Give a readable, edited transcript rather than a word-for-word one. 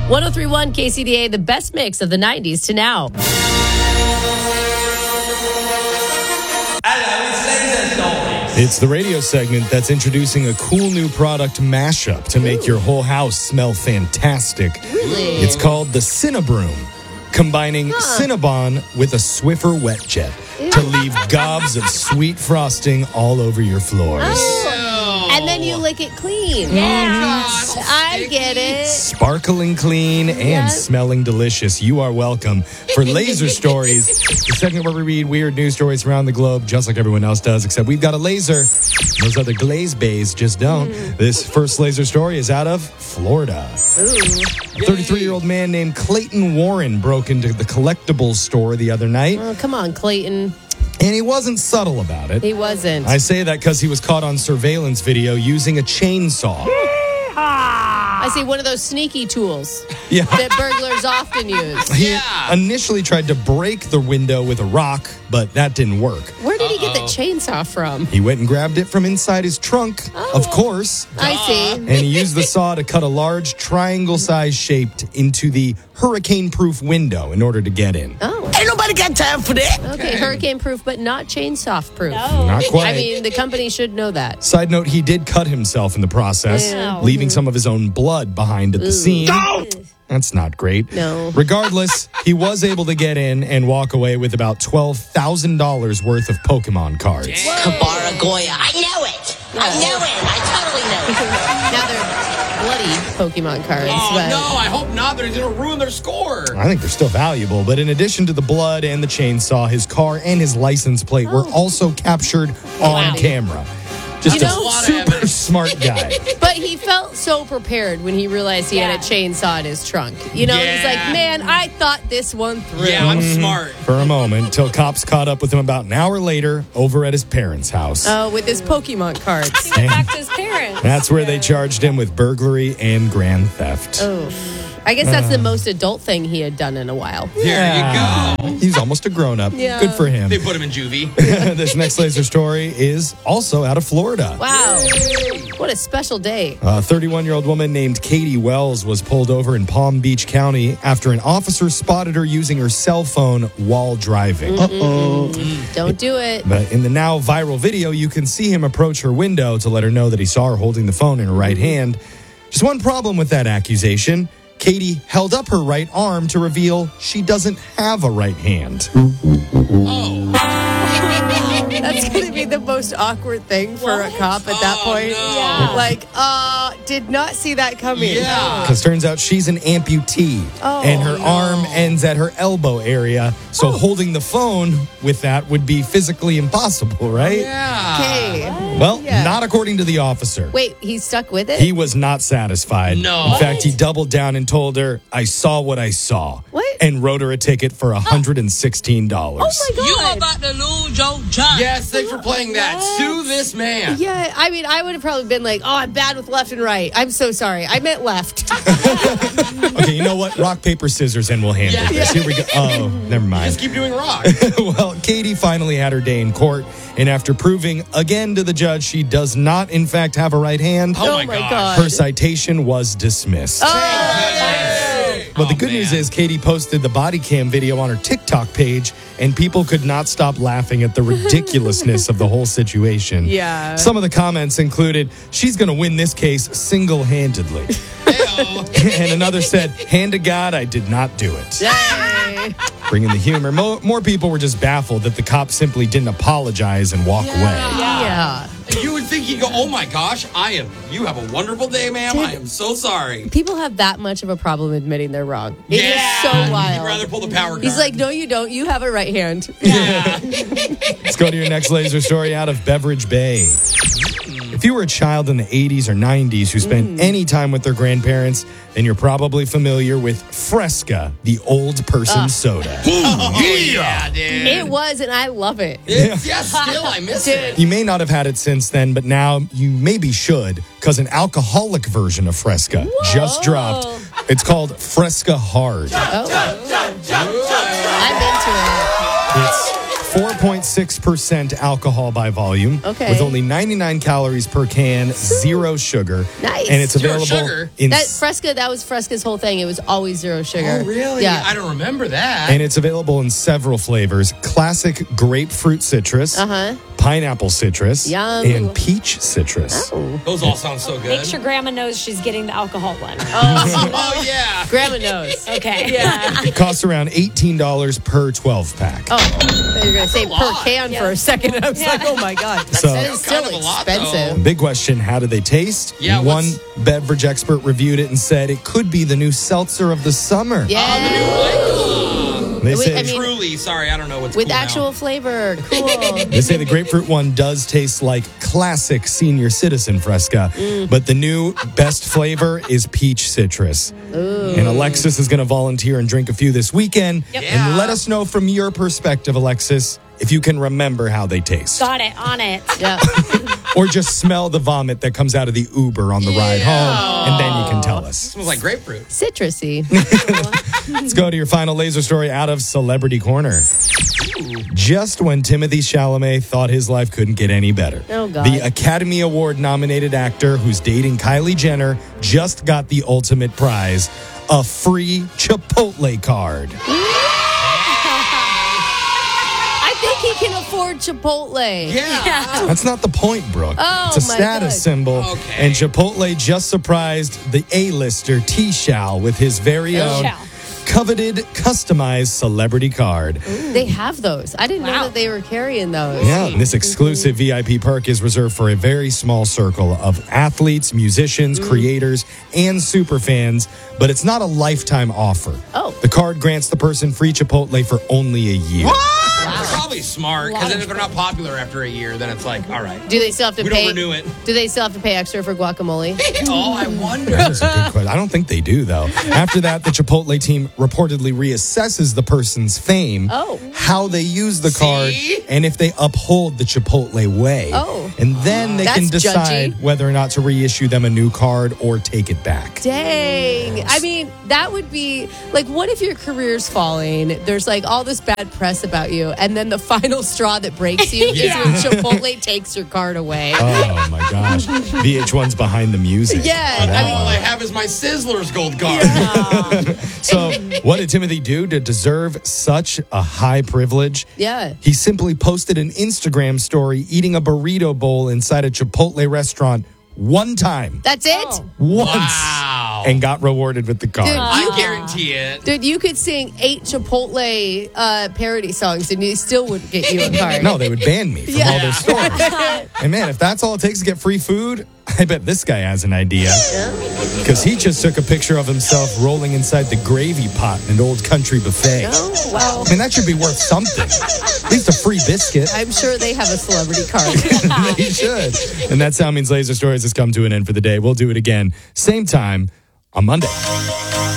103.1 KCDA, the best mix of the 90s to now. It's the radio segment that's introducing a cool new product mashup to make your whole house smell fantastic. Really? It's called the Cinnabroom, combining Cinnabon with a Swiffer wet jet to leave gobs of sweet frosting all over your floors. And then you lick it clean. Yes. I get it. Sparkling clean and smelling delicious. You are welcome. For Laser Stories, the segment where we read weird news stories around the globe, just like everyone else does, except we've got a laser. Those other glaze bays just don't. This first laser story is out of Florida. A 33-year-old man named Clayton Warren broke into the collectibles store the other night. Oh, come on, Clayton. And he wasn't subtle about it. He wasn't. I say that because he was caught on surveillance video using a chainsaw. I see one of those sneaky tools Yeah. that burglars often use. He initially tried to break the window with a rock, but that didn't work. Where did he get the chainsaw from? He went and grabbed it from inside his trunk, of course, I see. and he used the saw to cut a large triangle-sized shape into the hurricane-proof window in order to get in. Oh, Ain't nobody got time for that. okay. Hurricane-proof, but not chainsaw-proof. Not quite. I mean, the company should know that. Side note, he did cut himself in the process, Yeah. leaving some of his own blood behind at the scene. That's not great. No. Regardless, he was able to get in and walk away with about $12,000 worth of Pokemon cards. Kabara Goya. I know it. I totally know it. Now they're bloody Pokemon cards. Oh, but no, I hope not. They're going to ruin their score. I think they're still valuable, but in addition to the blood and the chainsaw, his car and his license plate were also captured on camera. Just You a know- super smart guy. But he felt so prepared when he realized he had a chainsaw in his trunk. You know, he's like, man, I thought this one through. Yeah, I'm smart. For a moment, till cops caught up with him about an hour later over at his parents' house. With his Pokemon cards. He went back to his parents. That's where they charged him with burglary and grand theft. Oh. I guess that's the most adult thing he had done in a while. There you go. He's almost a grown-up. Yeah. Good for him. They put him in juvie. This next laser story is also out of Florida. Wow. What a special day. A 31-year-old woman named Katie Wells was pulled over in Palm Beach County after an officer spotted her using her cell phone while driving. Don't do it. But in the now viral video, you can see him approach her window to let her know that he saw her holding the phone in her right hand. Just one problem with that accusation. Katie held up her right arm to reveal she doesn't have a right hand. That's going to be the most awkward thing for a cop at that point. no. Yeah. Like, did not see that coming. Yeah. Because turns out she's an amputee, and her arm ends at her elbow area. So holding the phone with that would be physically impossible, right? Yeah. Okay. Well, Yeah. not according to the officer. Wait, he's stuck with it? He was not satisfied. No. In fact, he doubled down and told her, I saw what I saw. What? And wrote her a ticket for $116. Oh, my God. You about to lose your job. Yes, thanks for playing that. Sue this man. Yeah, I mean, I would have probably been like, oh, I'm bad with left and right. I'm so sorry. I meant left. Okay, you know what? Rock, paper, scissors, and we'll handle this. Here we go. Oh, never mind. Just keep doing rock. Well, Katie finally had her day in court, and after proving again to the judge she does not, in fact, have a right hand, Oh, my gosh. her citation was dismissed. But the good news is Katie posted the body cam video on her TikTok page, and people could not stop laughing at the ridiculousness of the whole situation. Yeah. Some of the comments included, she's going to win this case single-handedly. And another said, hand to God, I did not do it. Yay. Bringing the humor. More people were just baffled that the cop simply didn't apologize and walk away. Yeah. You would think he'd go, oh my gosh, you have a wonderful day, ma'am. I am so sorry. People have that much of a problem admitting they're wrong. It is so He'd wild. rather pull the power card. He's like, no, you don't. You have a right hand. Let's go to your next laser story out of Beverage Bay. If you were a child in the 80s or 90s who spent any time with their grandparents, then you're probably familiar with Fresca, the old person soda. yeah, dude. It was, and I love it. Still, I miss it. You may not have had it since then, but now you maybe should, because an alcoholic version of Fresca just dropped. It's called Fresca Hard. I'm into it. It's 6% alcohol by volume. Okay. With only 99 calories per can, 0 sugar. Nice. And it's Zero available sugar? in That was Fresca's whole thing. It was always 0 sugar. Oh, really? Yeah. I don't remember that. and it's available in several flavors. Classic grapefruit citrus, pineapple citrus, Yum. and peach citrus. Those all sound so good. Make sure Grandma knows she's getting the alcohol one. Oh, yeah. Grandma knows. Okay. It costs around $18 per 12 pack. Oh, I thought you were going to say a per lot. can for a second. I was like, oh my God. So- That is still Kind of a lot, expensive. Big question, how do they taste? Yeah, One what's- beverage expert reviewed it and said it could be the new seltzer of the summer. Yeah. They say, I mean- Truly, sorry, I don't know what's With cool actual now. flavor. Cool. they say the grapefruit one does taste like classic senior citizen Fresca, but the new best flavor is peach citrus. And Alexis is going to volunteer and drink a few this weekend. Yep. And Yeah. let us know from your perspective, Alexis, if you can remember how they taste. Got it. On it. Yeah. Or just smell the vomit that comes out of the Uber on the ride home, and then you can tell us. Smells like grapefruit. Citrusy. Let's go to your final laser story out of Celebrity Corner. Just when Timothée Chalamet thought his life couldn't get any better. Oh, God. The Academy Award nominated actor who's dating Kylie Jenner just got the ultimate prize, a free Chipotle card. I think he can afford Chipotle. Yeah. That's not the point, Brooke. Oh, it's a my status God. symbol. Okay. And Chipotle just surprised the A-lister T-Shao with his very own Shao. coveted, customized celebrity card. They have those. I didn't know Wow. that they were carrying those. Yeah, this exclusive VIP perk is reserved for a very small circle of athletes, musicians, creators, and superfans, but it's not a lifetime offer. Oh. The card grants the person free Chipotle for only a year. They're probably smart, because if they're not popular after a year, then it's like, all right. Do they still have to We pay? don't renew it. Do they still have to pay extra for guacamole? Oh, I wonder. That's a good question. I don't think they do, though. After that, the Chipotle team reportedly reassesses the person's fame, Oh. how they use the card, See? and if they uphold the Chipotle way. Oh. And then they can That's decide judgy. whether or not to reissue them a new card or take it back. Dang. I mean, that would be like, what if your career's falling? There's like all this bad press about you, and then the final straw that breaks you is when Chipotle takes your card away. Oh my gosh. VH1's behind the music. Yeah, for that I mean- All one. I have is my Sizzler's gold card. So, what did Timothy do to deserve such a high privilege? Yeah. He simply posted an Instagram story eating a burrito bowl inside a Chipotle restaurant one time. That's it? Oh. Once. Wow. And got rewarded with the card. Dude, I guarantee it. Dude, you could sing 8 Chipotle parody songs and you still wouldn't get you a card. No, they would ban me from all their stories. And man, if that's all it takes to get free food, I bet this guy has an idea. Because he just took a picture of himself rolling inside the gravy pot in an old country buffet. Oh, well, I mean, that should be worth something. At least a free biscuit. I'm sure they have a celebrity card. They should. And that's how Means Laser Stories has come to an end for the day. We'll do it again, same time on Monday.